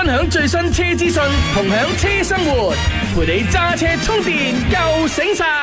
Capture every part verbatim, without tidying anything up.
分享最新車資訊，同享車生活，陪你揸車充電夠醒神。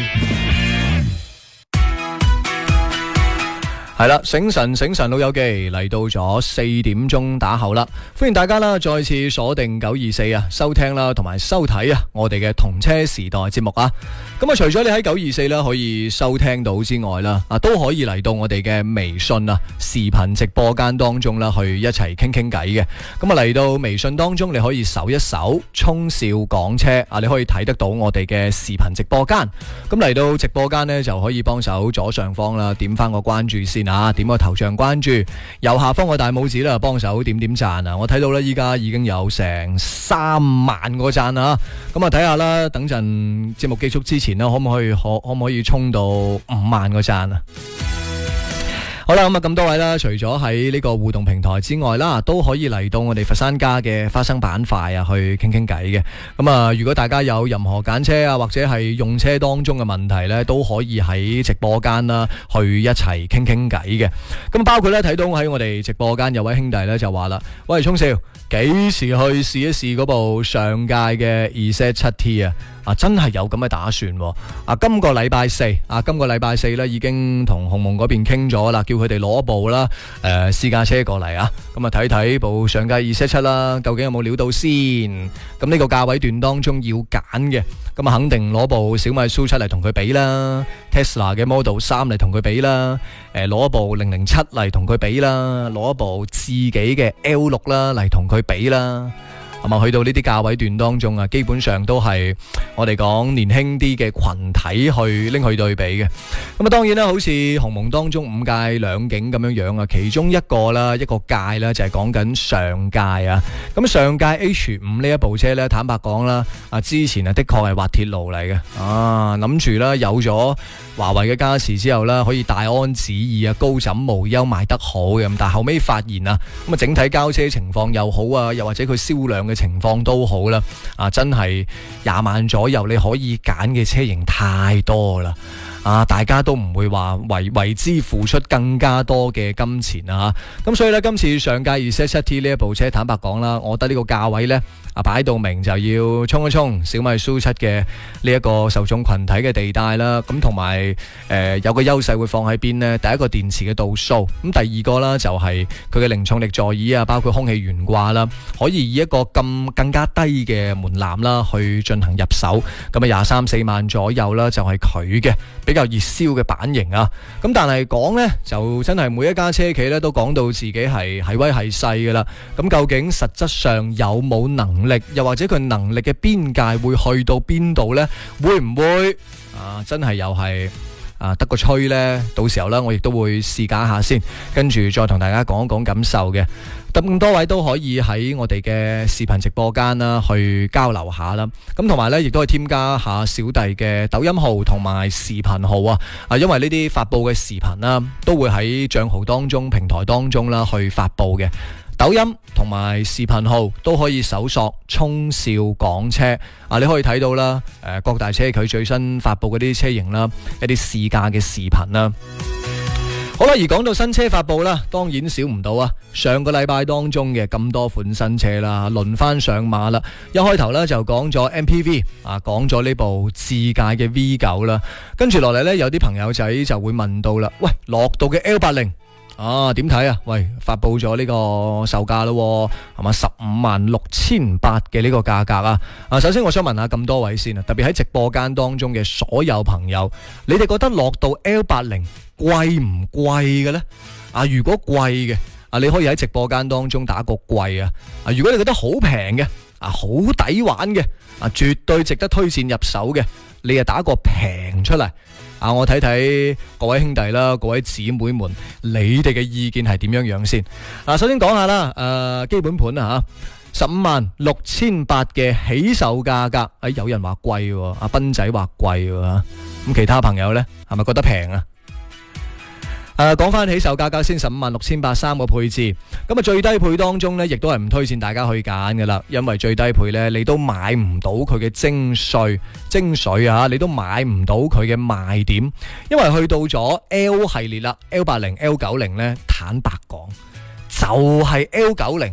係啦，醒神醒神老友記嚟到咗四點鐘打後啦，歡迎大家啦，再次鎖定九二四啊，收聽啦同埋收睇啊我哋嘅同車時代節目啊。咁啊，除咗你喺九二四啦可以收聽到之外啦，啊都可以嚟到我哋嘅微信啊視頻直播間當中啦，去一齊傾傾偈嘅。咁啊嚟到微信當中，你可以搜一搜聰少講車啊，你可以睇得到我哋嘅視頻直播間。咁嚟到直播間呢，就可以幫手左上方啦，點翻個關注先。啊！點個頭像關注，右下方個大拇指啦，幫手點點讚啊！我睇到咧，依家已經有成三萬個讚啊！咁啊，睇下啦，等陣節目結束之前呢，可唔可以可可唔可以衝到五萬個讚啊？好啦，咁啊咁多位啦，除咗喺呢個互動平台之外啦，都可以嚟到我哋佛山家嘅花生板塊啊，去傾傾偈嘅。咁啊，如果大家有任何揀車啊，或者係用車當中嘅問題呢，都可以喺直播間啦，去一齊傾傾偈嘅。咁包括呢，睇到喺我哋直播間有位兄弟呢，就話啦，喂，聰少，幾時去試一試嗰部上屆嘅 Z 七 T 啊？啊，真係有咁嘅打算喎！啊，今個禮拜四啊，今個禮拜四咧已經同鴻蒙嗰邊傾咗啦，叫佢哋攞部啦，誒、呃、私家車過嚟啊！咁啊睇睇部上屆 Z 七 啦，究竟有冇料到先？咁呢個價位段當中要揀嘅，咁啊肯定攞部小米 S U 七嚟同佢比啦 ，Tesla 嘅 Model 三嚟同佢比啦，誒攞一部零零七嚟同佢比啦，攞一部自己嘅 L 六啦嚟同佢比啦。咁啊，去到呢啲價位段當中啊，基本上都係我哋講年輕啲嘅群體去拎去對比嘅。咁啊，當然啦，好似鴻蒙當中五屆兩景咁樣樣啊，其中一個啦，一個屆啦，就係講緊上屆啊。咁上屆 H 五呢一部車咧，坦白講啦，啊之前啊的確係滑鐵盧嚟嘅啊，諗住啦有咗華為嘅加持之後啦，可以大安旨意啊，高枕無憂賣得好嘅。但係後尾發現啊，咁啊整體交車情況又好啊，又或者佢銷量嘅情況都好啦，啊真係廿萬左右你可以揀嘅車型太多啦，啊大家都唔會話為為之付出更加多嘅金錢啊，咁所以呢，今次上屆 Z 七 T 呢一部車，坦白講啦，我覺得呢個價位呢，啊擺到明就要衝一衝小米 S U 七嘅呢一個受眾群體嘅地帶啦，咁同埋誒有個優勢會放喺邊呢？第一個電池嘅度數，咁第二個啦就係佢嘅零重力座椅啊，包括空氣懸掛啦，可以以一個咁更加低嘅門檻啦去進行入手，咁啊廿三四萬左右啦，就係佢嘅比較熱銷嘅版型啊。咁但係講呢，就真係每一家車企咧都講到自己係係威係勢噶啦。咁究竟實質上有冇能力，又或者佢能力嘅邊界會去到邊度呢？會唔會啊？真係又係啊得個吹呢？到時候呢，我亦都會試駕下先，跟住再同大家講一講感受嘅。咁多位都可以喺我哋嘅視頻直播間啦，去交流下啦。咁同埋呢，亦都可以添加下小弟嘅抖音號同埋視頻號啊。啊，因為呢啲發布嘅視頻啦，都會喺賬號當中、平台當中啦去發布嘅。抖音同埋視頻號都可以搜索聰少講車啊，你可以睇到啦。誒，各大車佢最新發布嗰啲車型啦，一啲試駕嘅視頻啦。好啦，而講到新車發布啦，當然少唔到啊。上個禮拜當中嘅咁多款新車啦，輪番上馬啦。一開頭咧就講咗 M P V 啊，講咗呢部自駕嘅 V 九啦。跟住落嚟呢，有啲朋友仔就會問到啦，喂，樂道嘅 L 八零。啊，點睇啊？喂，發佈咗呢個售價咯，係嘛，十五萬六千八嘅呢個價格啊！啊，首先我想問下咁多位先啊，特別喺直播間當中嘅所有朋友，你哋覺得樂道 L 八零貴唔貴嘅呢？啊，如果貴嘅，啊，你可以喺直播間當中打個貴啊！啊，如果你覺得好平嘅，啊，好抵玩嘅，啊，絕對值得推薦入手嘅，你啊打個平出嚟。啊！我睇睇各位兄弟啦，各位姊妹們，你哋嘅意見係點樣樣先？嗱，首先講下啦，誒、呃，基本盤啊吓，十五萬六千八嘅起售價格，誒、哎，有人話貴，阿斌仔話貴，咁其他朋友呢，係咪覺得平啊？誒，講翻起售價格先，十五萬六千八三個配置，咁啊最低配當中呢，亦都係唔推薦大家去揀噶啦，因為最低配呢，你都買唔到佢嘅精髓精髓啊，你都買唔到佢嘅賣點，因為去到咗 L 系列啦 ，L 八零、L 九零呢，坦白講就係 L 九零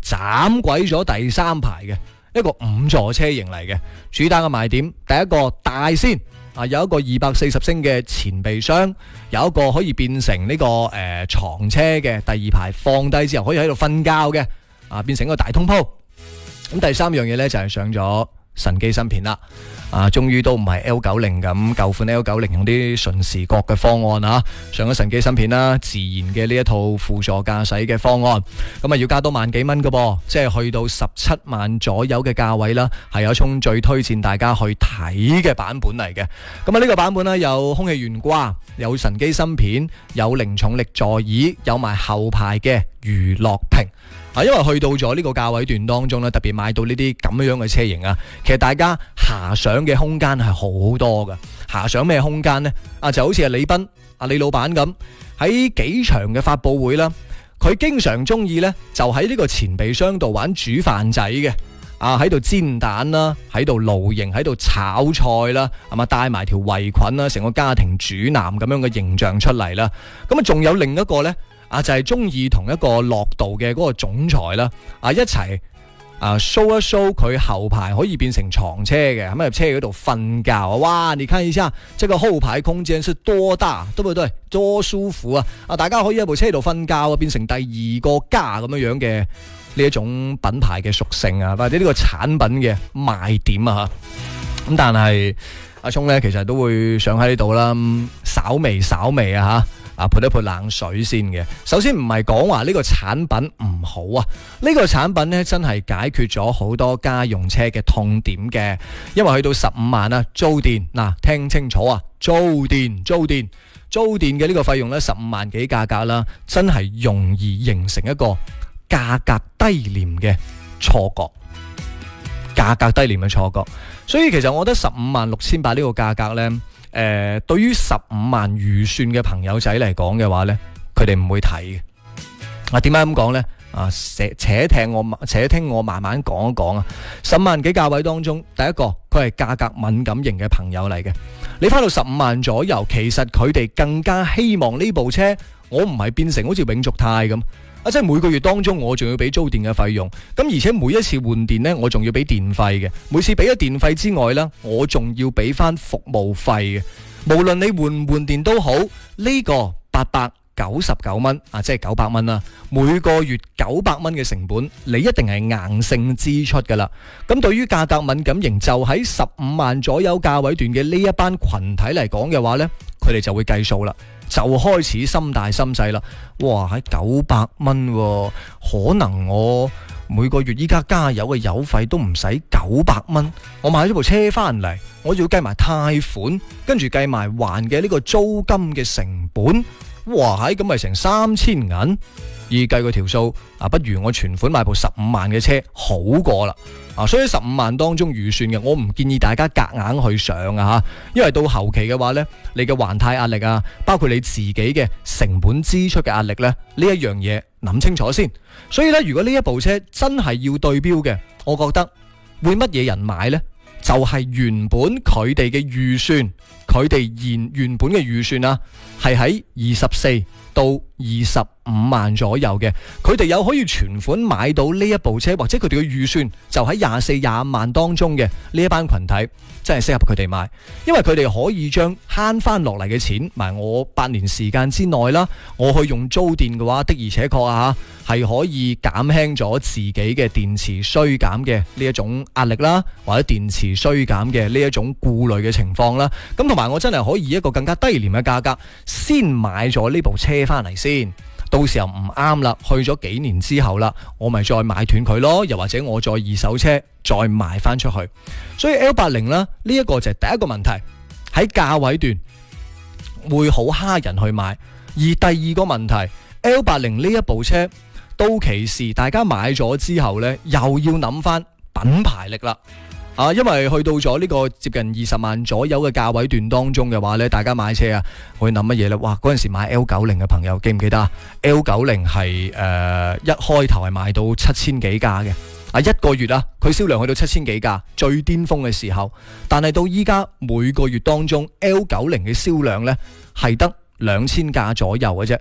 斬鬼咗第三排嘅一個五座車型嚟嘅。主打嘅賣點，第一個大先啊，有一個二百四十升嘅前備箱，有一個可以變成呢、這個誒、呃、床車嘅，第二排放低之後可以喺度瞓覺嘅啊，變成一個大通鋪。咁第三樣嘢呢，就係、是、上咗神機芯片啦。啊，終於都唔係 L 九十 咁舊款 L 九十 用啲順時角嘅方案啊，上咗神機芯片啦，自然嘅呢一套輔助駕駛嘅方案，咁啊要加多萬幾蚊噶噃，即係去到十七萬左右嘅價位啦，係有一衝最推薦大家去睇嘅版本嚟嘅。咁啊呢個版本呢，有空氣懸掛，有神機芯片，有零重力座椅，有埋後排嘅娛樂屏。啊，因為去到咗呢個價位段當中咧，特別買到呢啲咁樣嘅車型啊，其實大家遐想嘅空間係好多噶。遐想咩空間呢？啊，就好似阿李斌、阿李老闆咁，喺幾場嘅發佈會啦，佢經常中意呢，就喺呢個前備箱度玩煮飯仔嘅，啊喺度煎蛋啦，喺度露營，喺度炒菜啦，係嘛，帶埋條圍裙啦，成個家庭主男咁樣嘅形象出嚟啦。咁啊，仲有另一個呢。啊，就係中意同一個樂道嘅嗰個總裁啦，啊一齊啊 show 一 show 佢後排可以變成床車嘅，咁入車嗰度瞓覺啊！哇，你看一下，這個後排空間是多大，對不對？多舒服啊！啊，大家可以喺部車度瞓覺啊，變成第二個家咁樣樣嘅呢一種品牌嘅屬性啊，或者呢個產品嘅賣點啊吓。咁但係阿聰咧，其實都會想喺呢度啦，稍微稍微啊吓。啊，潑一潑冷水先嘅。首先唔係講話呢個產品唔好啊，呢個產品呢真係解決咗好多家用車嘅痛點嘅。因為去到十五萬啊，租電嗱，聽清楚啊，租電租電租電嘅呢個費用呢，十五萬幾價格啦，真係容易形成一個價格低廉嘅錯覺，價格低廉嘅錯覺。所以其實我覺得十五萬六千八呢個價格呢。誒、呃，對於十五萬預算嘅朋友仔嚟講嘅話呢，佢哋唔會睇嘅。啊，點解咁講呢？啊，且且聽我且聽我慢慢講一講啊。十五萬幾價位當中，第一個佢係價格敏感型嘅朋友嚟嘅。你翻到十五萬左右，其實佢哋更加希望呢部車，我唔係變成好似永續泰咁。啊！即係每個月當中，我仲要俾租電嘅費用，咁而且每一次換電呢，我仲要俾電費嘅。每次俾咗電費之外呢，我仲要俾翻服務費嘅。無論你換唔換電都好，呢個八百九十九蚊啊，即係九百蚊啦。每個月九百蚊嘅成本，你一定係硬性支出噶啦。咁對於價格敏感型，就喺十五萬左右價位段嘅呢一班群體嚟講嘅話呢，佢哋就會計數啦。就開始心大心細啦，哇！喺九百蚊，可能我每個月依家加油嘅油費都唔使九百蚊，我買咗部車翻嚟，我要計埋貸款，跟住計埋還嘅呢個租金嘅成本，哇！喺咁咪成三千銀，依計個條數啊，不如我存款買部十五萬嘅車好過啦。啊，所以十五萬當中預算嘅，我唔建議大家夾硬去上啊吓，因為到後期嘅話呢，你嘅還貸壓力啊，包括你自己嘅成本支出嘅壓力呢，呢一樣嘢諗清楚先。所以呢，如果呢一部車真係要對標嘅，我覺得會乜嘢人買呢？就係、是、原本佢哋嘅預算，佢哋原原本嘅預算啊，係喺二十四到二十五萬左右嘅，佢哋有可以存款買到呢一部車，或者佢哋嘅預算就喺廿四、廿五萬當中嘅呢一班群體，真係適合佢哋買，因為佢哋可以將慳翻落嚟嘅錢，埋我八年時間之內啦，我去用租電嘅話，的而且確啊，係可以減輕咗自己嘅電池衰減嘅呢一種壓力啦，或者電池衰減嘅呢一種顧慮嘅情況啦。咁同埋我真係可以以一個更加低廉嘅價格先買咗呢部車翻嚟先，到時候唔啱啦，去咗幾年之後啦，我咪再買斷佢咯，又或者我再二手車再賣翻出去。所以 L 八十 啦，呢一個就係第一個問題，喺價位段會好蝦人去買。而第二個問題 L 八十 呢一部車到期時大家買咗之後呢，又要諗翻品牌力啦。啊，因為去到咗呢個接近二十萬左右嘅價位段當中嘅話呢，大家買車啊會諗乜嘢呢？哇，嗰陣時買 L 九十 嘅朋友記唔記得啊 ？L 九十 係誒一開頭係賣到七千幾架嘅，啊一個月啊佢銷量去到七千幾架，最巔峰嘅時候。但係到依家每個月當中 L 九十 嘅銷量呢係得兩千架左右嘅啫。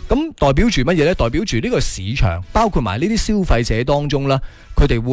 咁代表住乜嘢呢？代表住呢個市場，包括埋呢啲消費者當中啦，佢哋會